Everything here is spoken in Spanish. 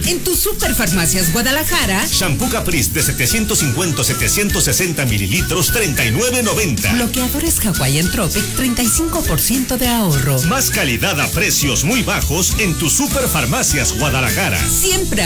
En tu Superfarmacias Guadalajara. Shampoo Caprice de 750-760 mililitros, $39.90. Bloqueadores Hawaiian Tropic, 35% de ahorro. Más calidad a precios muy bajos en tu Superfarmacias Guadalajara. Siempre